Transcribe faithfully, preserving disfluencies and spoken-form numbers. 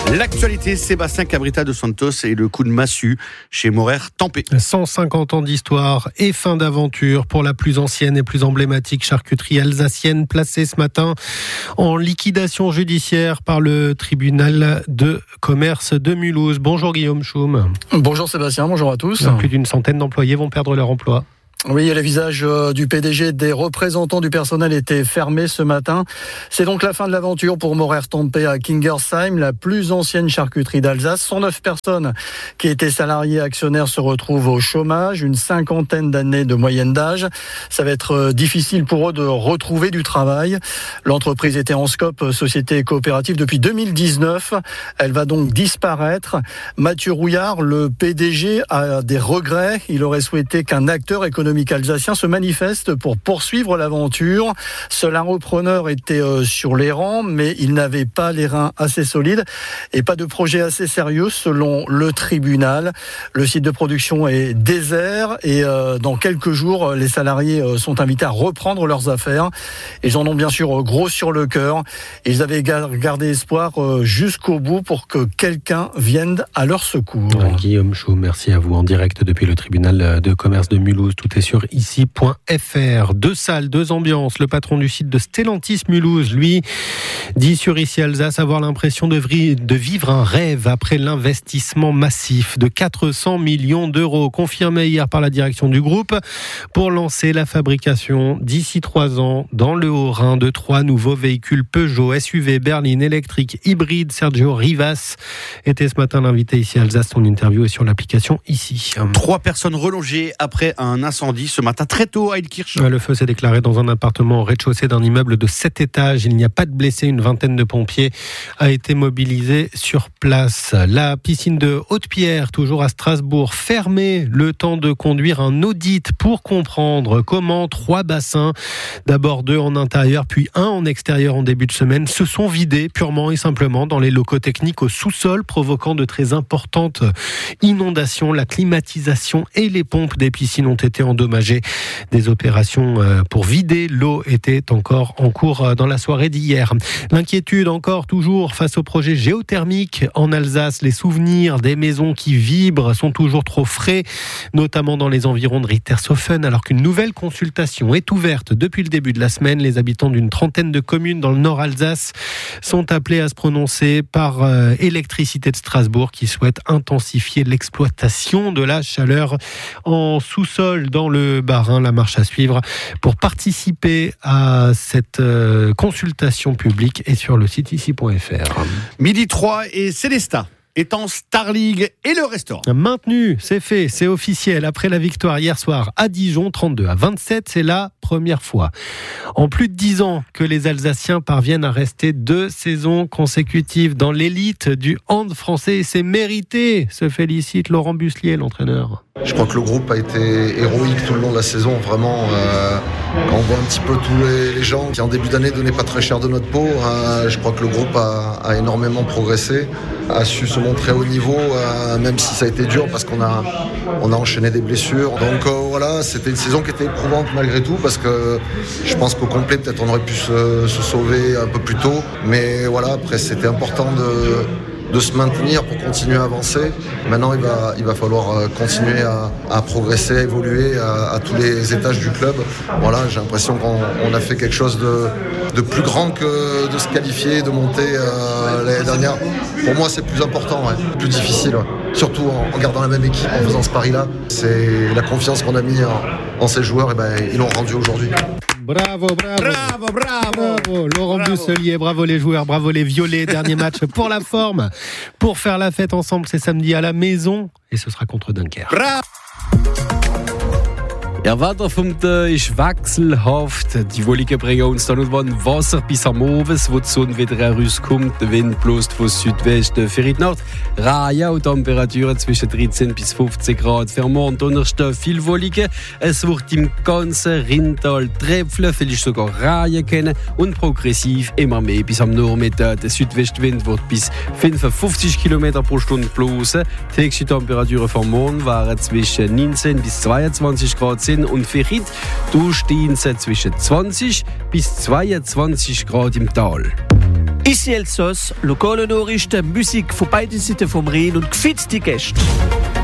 L'actualité, Sébastien Cabrita de Santos et le coup de massue chez Morer Tempé. cent cinquante ans d'histoire et fin d'aventure pour la plus ancienne et plus emblématique charcuterie alsacienne placée ce matin en liquidation judiciaire par le tribunal de commerce de Mulhouse. Bonjour Guillaume Schaum. Bonjour Sébastien, bonjour à tous. Plus d'une centaine d'employés vont perdre leur emploi. Oui, le visage du P D G et des représentants du personnel était fermé ce matin. C'est donc la fin de l'aventure pour Morer Tempé à Kingersheim, la plus ancienne charcuterie d'Alsace. cent neuf personnes qui étaient salariées actionnaires se retrouvent au chômage, une cinquantaine d'années de moyenne d'âge. Ça va être difficile pour eux de retrouver du travail. L'entreprise était en scope société coopérative depuis deux mille dix-neuf. Elle va donc disparaître. Mathieu Rouillard, le P D G, a des regrets. Il aurait souhaité qu'un acteur économique alsacien se manifeste pour poursuivre l'aventure. Seul un repreneur était sur les rangs, mais il n'avait pas les reins assez solides et pas de projet assez sérieux selon le tribunal. Le site de production est désert et dans quelques jours, les salariés sont invités à reprendre leurs affaires. Ils en ont bien sûr gros sur le cœur. Ils avaient gardé espoir jusqu'au bout pour que quelqu'un vienne à leur secours. Guillaume Schaum, merci à vous en direct depuis le tribunal de commerce de Mulhouse. Tout est sur ici point f r. Deux salles, deux ambiances. Le patron du site de Stellantis Mulhouse, lui, dit sur Ici Alsace avoir l'impression de, vri- de vivre un rêve après l'investissement massif de quatre cents millions d'euros, confirmé hier par la direction du groupe, pour lancer la fabrication d'ici trois ans dans le Haut-Rhin de trois nouveaux véhicules Peugeot, S U V, berline, électrique, hybride. Sergio Rivas était ce matin l'invité Ici Alsace. Son interview est sur l'application Ici. Trois personnes relogées après un incendie ce matin très tôt à Eilkirch. Le feu s'est déclaré dans un appartement au rez-de-chaussée d'un immeuble de sept étages. Il n'y a pas de blessés. Une vingtaine de pompiers a été mobilisée sur place. La piscine de Haute-Pierre, toujours à Strasbourg, fermée le temps de conduire un audit pour comprendre comment trois bassins, d'abord deux en intérieur puis un en extérieur en début de semaine, se sont vidés purement et simplement dans les locaux techniques au sous-sol, provoquant de très importantes inondations. La climatisation et les pompes des piscines ont été endommagées. Des opérations pour vider l'eau étaient encore en cours dans la soirée d'hier. L'inquiétude encore toujours face au projet géothermique en Alsace. Les souvenirs des maisons qui vibrent sont toujours trop frais, notamment dans les environs de Rittershofen, alors qu'une nouvelle consultation est ouverte depuis le début de la semaine. Les habitants d'une trentaine de communes dans le nord Alsace sont appelés à se prononcer par euh, Électricité de Strasbourg qui souhaite intensifier l'exploitation de la chaleur en sous-sol dans le Bas-Rhin. La marche à suivre pour participer à cette euh, consultation publique est sur le site ici point f r. Midi trois et Célesta est en Star League et le restaurant. Maintenu, c'est fait, c'est officiel. Après la victoire hier soir à Dijon, trente-deux à vingt-sept, c'est la première fois en plus de dix ans que les Alsaciens parviennent à rester deux saisons consécutives dans l'élite du hand français. Et c'est mérité, se félicite Laurent Buslier, l'entraîneur. Je crois que le groupe a été héroïque tout le long de la saison, vraiment. Euh, quand on voit un petit peu tous les, les gens qui en début d'année donnaient pas très cher de notre peau, euh, je crois que le groupe a, a énormément progressé, a su se montrer au niveau, euh, même si ça a été dur parce qu'on a, on a enchaîné des blessures. Donc euh, voilà, c'était une saison qui était éprouvante malgré tout parce que je pense qu'au complet peut-être on aurait pu se, se sauver un peu plus tôt. Mais voilà, après c'était important de... de se maintenir pour continuer à avancer. Maintenant, il va, il va falloir continuer à, à progresser, à évoluer à, à tous les étages du club. Voilà, j'ai l'impression qu'on on a fait quelque chose de, de plus grand que de se qualifier, de monter euh, l'année dernière. Pour moi, c'est plus important, ouais, plus difficile. Ouais. Surtout en, en gardant la même équipe, en faisant ce pari-là. C'est la confiance qu'on a mis en, en ces joueurs, et ben, ils l'ont rendu aujourd'hui. Bravo, bravo, bravo, bravo, bravo. Laurent bravo. Busselier, bravo les joueurs, bravo les violets. Dernier match pour la forme, pour faire la fête ensemble, c'est samedi à la maison et ce sera contre Dunkerque. Bravo. Ja, Wetter vom Tag ist wechselhaft. Die Wolken bringen uns dann und wann Wasser bis am Abend, wo die Sonne wieder herauskommt. Der Wind bläst von Südwesten für die Nacht. Reihe und Temperaturen zwischen dreizehn bis fünfzehn Grad. Für morgen Donnerstag viel Wolken. Es wird im ganzen Rheintal Tröpfeln, vielleicht sogar Reihe kennen und progressiv immer mehr bis am Nachmittag. Der Südwestwind wird bis fünfundfünfzig Kilometer pro Stunde blasen. Die höchsten Temperaturen für morgen waren zwischen neunzehn bis zweiundzwanzig Grad und für heute stehen sie zwischen zwanzig bis zweiundzwanzig Grad im Tal. Ici Elsos, lokale Nachrichten, Musik von beiden Seiten vom Rhein und gefitzt die Gäste.